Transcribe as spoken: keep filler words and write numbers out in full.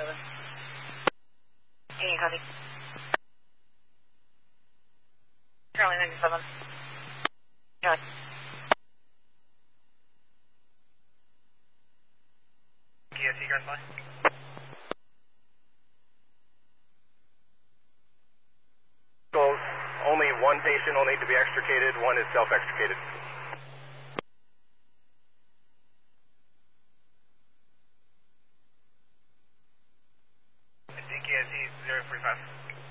seven. Union copy. Charlie ninety-seven. Charlie. K S E Garden Line. So only one patient will need to be extricated, one is self-extricated. K S E zero forty-five.